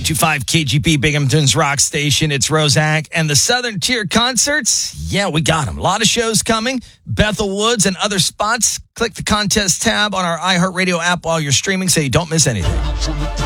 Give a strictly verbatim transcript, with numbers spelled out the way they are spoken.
ninety-two point five K G P, Binghamton's rock station. It's Roszak and the Southern Tier concerts. Yeah, we got them. A lot of shows coming. Bethel Woods and other spots. Click the contest tab on our iHeartRadio app while you're streaming so you don't miss anything.